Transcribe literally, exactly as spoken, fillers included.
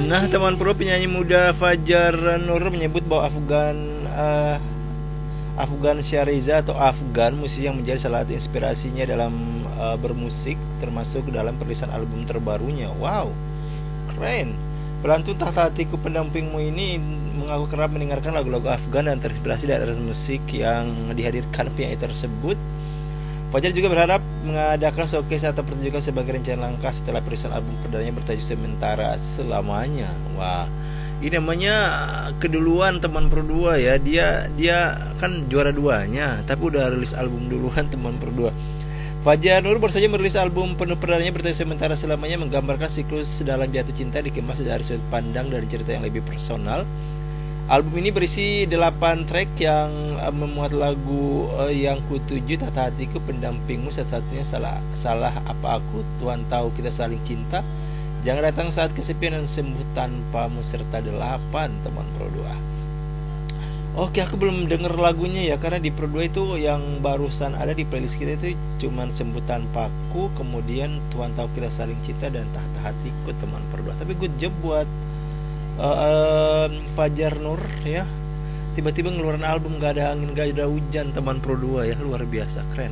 Nah, teman pro, penyanyi muda Fajar Nur menyebut bahwa Afgan uh, Afgan Syahriza atau Afgan, musisi yang menjadi salah satu inspirasinya dalam uh, bermusik, termasuk dalam perilisan album terbarunya. Wow, keren. Pelantun Tahta Hatiku Pendampingmu ini mengaku kerap mendengarkan lagu-lagu Afgan dan terinspirasi dari musik yang dihadirkan penyanyi tersebut. Fajar juga berharap mengadakan showcase atau pertunjukan sebagai rencana langkah setelah perilisan album perdananya bertajuk Sementara Selamanya. Wah, ini namanya keduluan teman pro dua ya. Dia dia kan juara duanya, tapi udah rilis album duluan teman pro dua. Fajar Nur baru saja merilis album penuh perdananya bertajuk Sementara Selamanya, menggambarkan siklus dalam jatuh cinta dikemas dari sudut pandang dari cerita yang lebih personal. Album ini berisi delapan track yang uh, memuat lagu uh, yang kutuju, Tahta Hatiku Pendampingmu, satu-satunya, salah salah apa aku, Tuhan Tahu Kita Saling Cinta, Jangan Datang Saat Kesepian, dan Sembuh Tanpamu, serta delapan teman pro dua. Oke, aku belum denger lagunya ya, karena di pro dua itu yang barusan ada di playlist kita itu cuman Sembuh Tanpaku, kemudian Tuhan Tahu Kita Saling Cinta, dan Tahta Hatiku teman pro dua. Tapi good job buat Uh, uh, Fajar Nur ya, tiba-tiba ngeluarin album gak ada angin gak ada hujan teman pro dua ya, luar biasa, keren.